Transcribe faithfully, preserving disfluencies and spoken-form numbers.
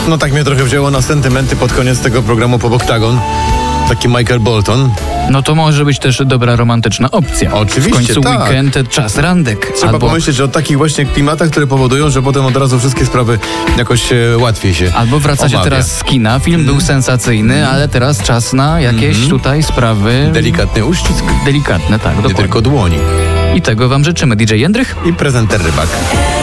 No tak mnie trochę wzięło na sentymenty pod koniec tego programu Pop Oktagon. Taki Michael Bolton. No to może być też dobra romantyczna opcja. Oczywiście, W końcu tak. weekend, czas randek. Trzeba albo, pomyśleć o takich właśnie klimatach, które powodują, że potem od razu wszystkie sprawy jakoś e, łatwiej się Albo wraca się omawia. teraz z kina. Film Mm. był sensacyjny, mm. ale teraz czas na jakieś Mm. tutaj sprawy... Delikatny uścisk. Delikatne, tak, Nie dokładnie. tylko dłoni. I tego wam życzymy. D J Jędrych? I prezenter Rybak.